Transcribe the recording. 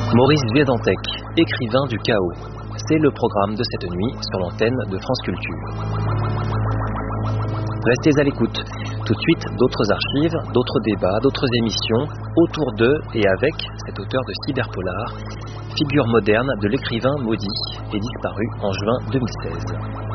Maurice Viedantec, écrivain du chaos. C'est le programme de cette nuit sur l'antenne de France Culture. Restez à l'écoute. Tout de suite, d'autres archives, d'autres débats, d'autres émissions, autour de et avec cet auteur de cyberpolar, figure moderne de l'écrivain maudit et disparu en juin 2016.